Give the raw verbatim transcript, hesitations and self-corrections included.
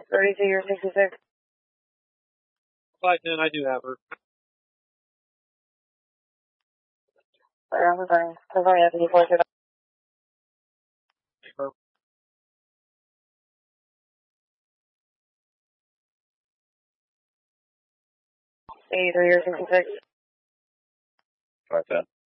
thirty-two, you're sixty-six. five ten, I do have her. Sorry, I'm sorry. I'm sorry, I have to be closer. Her. eighty-three, you're sixty-six. five ten.